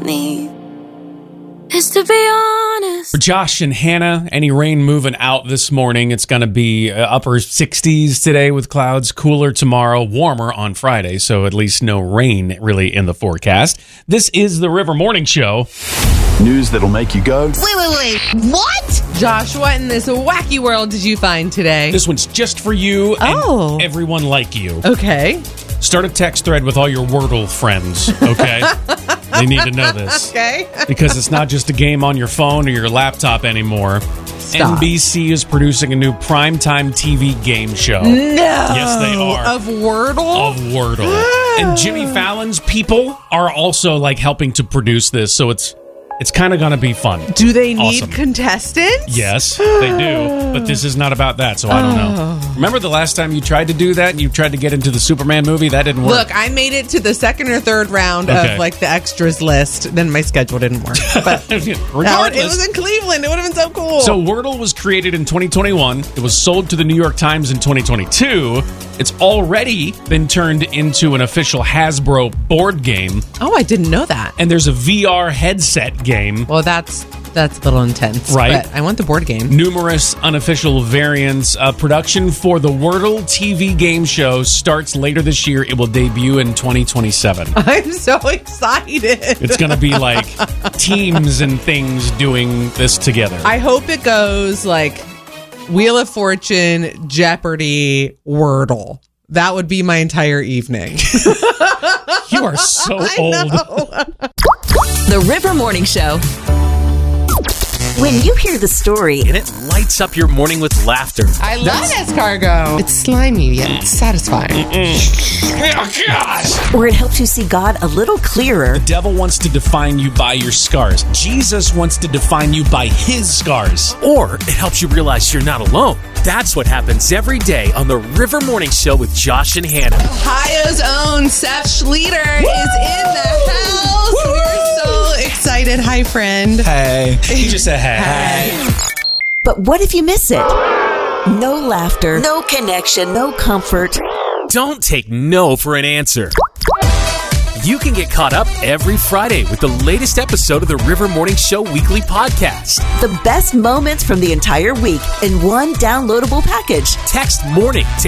me is to be honest. For Josh and Hannah, any rain moving out this morning? It's going to be upper 60s today with clouds, cooler tomorrow, warmer on Friday, so at least no rain really in the forecast. This is the River Morning Show. News that'll make you go, Wait, what? Josh, what in this wacky world did you find today? This one's just for you and everyone like you. Okay. Start a text thread with all your Wordle friends, okay? They need to know this. Okay. Because it's not just a game on your phone or your laptop anymore. Stop. NBC is producing a new primetime TV game show. No. Yes, they are. Of Wordle? Of Wordle. And Jimmy Fallon's people are also like helping to produce this, so it's kind of going to be fun. Do they need contestants? Yes, they do. But this is not about that, so I don't know. Remember the last time you tried to do that and you tried to get into the Superman movie? That didn't work. Look, I made it to the second or third round of like the extras list. Then my schedule didn't work. But regardless, it was in Cleveland. It would have been so cool. So Wordle was created in 2021. It was sold to the New York Times in 2022. It's already been turned into an official Hasbro board game. Oh, I didn't know that. And there's a VR headset game. Well, that's a little intense. Right. But I want the board game. Numerous unofficial variants. Production for the Wordle TV game show starts later this year. It will debut in 2027. I'm so excited. It's going to be like teams and things doing this together. I hope it goes like Wheel of Fortune, Jeopardy, Wordle. That would be my entire evening. You are so old. The River Morning Show. When you hear the story, and it lights up your morning with laughter. I love escargot. It's slimy yet satisfying. or it helps you see God a little clearer. The devil wants to define you by your scars. Jesus wants to define you by his scars. Or it helps you realize you're not alone. That's what happens every day on the River Morning Show with Josh and Hannah. Ohio's own Seth Schleter is in the house. We're so excited. Hi, friend. Hey. He just said hey. But what if you miss it? No laughter, no connection, no comfort. Don't take no for an answer. You can get caught up every Friday with the latest episode of the River Morning Show weekly podcast. The best moments from the entire week in one downloadable package. Text MORNING to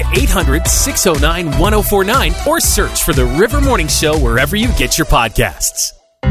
800-609-1049 or search for the River Morning Show wherever you get your podcasts.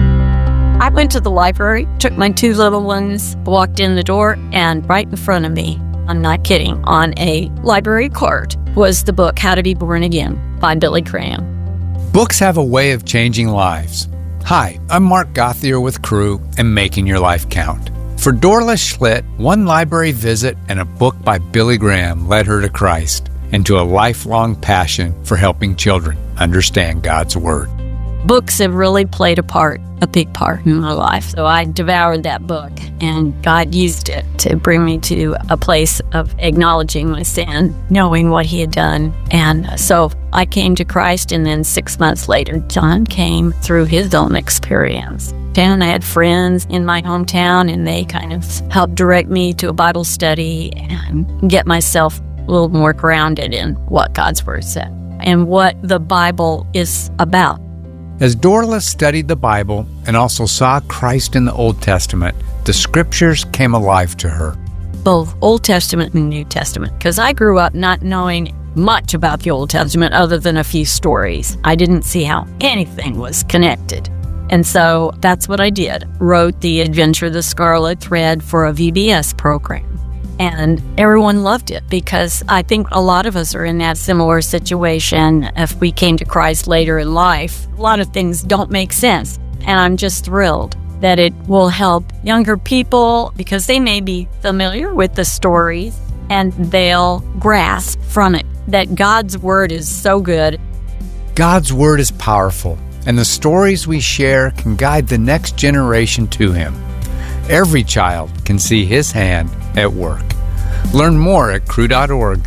I went to the library, took my two little ones, walked in the door, and right in front of me, I'm not kidding, on a library cart was the book How to Be Born Again by Billy Graham. Books have a way of changing lives. Hi, I'm Mark Gauthier with Crew and Making Your Life Count. For Dorla Schlitt, one library visit and a book by Billy Graham led her to Christ and to a lifelong passion for helping children understand God's Word. Books have really played a big part in my life. So I devoured that book, and God used it to bring me to a place of acknowledging my sin, knowing what he had done. And so I came to Christ, and then 6 months later, John came through his own experience. And I had friends in my hometown, and they kind of helped direct me to a Bible study and get myself a little more grounded in what God's Word said and what the Bible is about. As Dorla studied the Bible and also saw Christ in the Old Testament, the Scriptures came alive to her. Both Old Testament and New Testament, because I grew up not knowing much about the Old Testament other than a few stories. I didn't see how anything was connected. And so that's what I did. Wrote The Adventure of the Scarlet Thread for a VBS program. And everyone loved it because I think a lot of us are in that similar situation. If we came to Christ later in life, a lot of things don't make sense. And I'm just thrilled that it will help younger people because they may be familiar with the stories and they'll grasp from it that God's Word is so good. God's Word is powerful, and the stories we share can guide the next generation to Him. Every child can see His hand at work. Learn more at crew.org/life.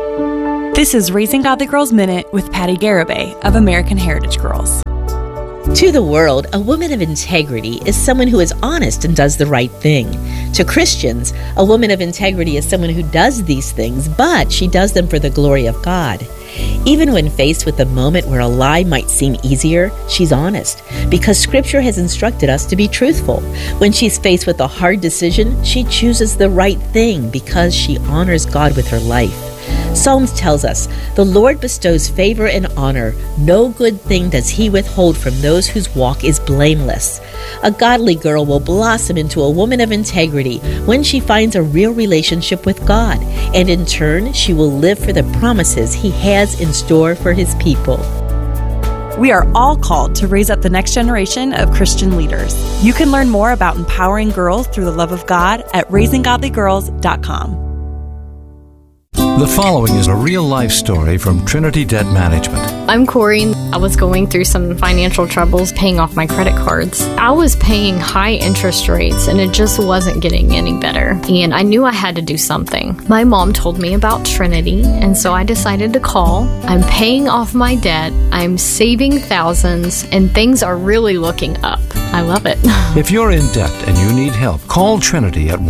This is Raising Godly Girls Minute with Patty Garibay of American Heritage Girls. To the world, a woman of integrity is someone who is honest and does the right thing. To Christians, a woman of integrity is someone who does these things, but she does them for the glory of God. Even when faced with a moment where a lie might seem easier, she's honest, because Scripture has instructed us to be truthful. When she's faced with a hard decision, she chooses the right thing because she honors God with her life. Psalms tells us, "The Lord bestows favor and honor. No good thing does he withhold from those whose walk is blameless." A godly girl will blossom into a woman of integrity when she finds a real relationship with God, and in turn, she will live for the promises he has in store for his people. We are all called to raise up the next generation of Christian leaders. You can learn more about empowering girls through the love of God at raisinggodlygirls.com. The following is a real-life story from Trinity Debt Management. I'm Corey. I was going through some financial troubles paying off my credit cards. I was paying high interest rates and it just wasn't getting any better. And I knew I had to do something. My mom told me about Trinity, and so I decided to call. I'm paying off my debt. I'm saving thousands, and things are really looking up. I love it. If you're in debt and you need help, call Trinity at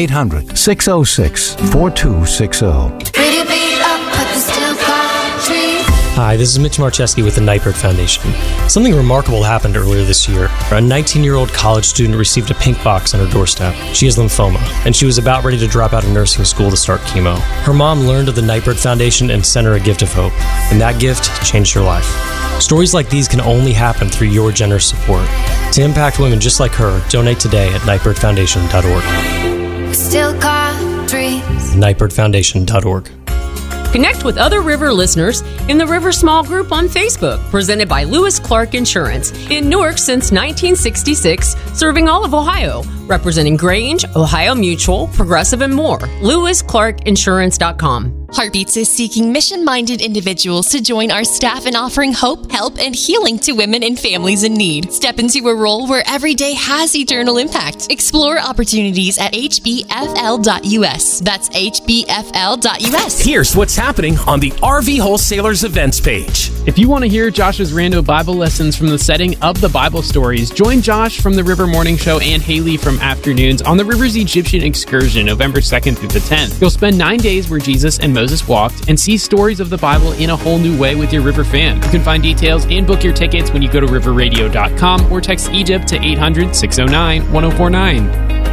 1-800-606-4260. Hi, this is Mitch Marcheski with the Nightbird Foundation. Something remarkable happened earlier this year. A 19-year-old college student received a pink box on her doorstep. She has lymphoma, and she was about ready to drop out of nursing school to start chemo. Her mom learned of the Nightbird Foundation and sent her a gift of hope, and that gift changed her life. Stories like these can only happen through your generous support. To impact women just like her, donate today at nightbirdfoundation.org. Still got dreams. nightbirdfoundation.org. Connect with other River listeners in the River Small Group on Facebook, presented by Lewis Clark Insurance. In Newark since 1966, serving all of Ohio, representing Grange, Ohio Mutual, Progressive, and more. LewisClarkInsurance.com. Heartbeats is seeking mission-minded individuals to join our staff in offering hope, help, and healing to women and families in need. Step into a role where every day has eternal impact. Explore opportunities at hbfl.us. That's hbfl.us. Here's what's happening on the RV Wholesalers events page. If you want to hear Josh's rando Bible lessons from the setting of the Bible stories, join Josh from the River Morning Show and Haley from Afternoons on the River's Egyptian Excursion, November 2nd through the 10th. You'll spend 9 days where Jesus and Moses walked and see stories of the Bible in a whole new way with your River fam. You can find details and book your tickets when you go to riverradio.com or text Egypt to 800-609-1049.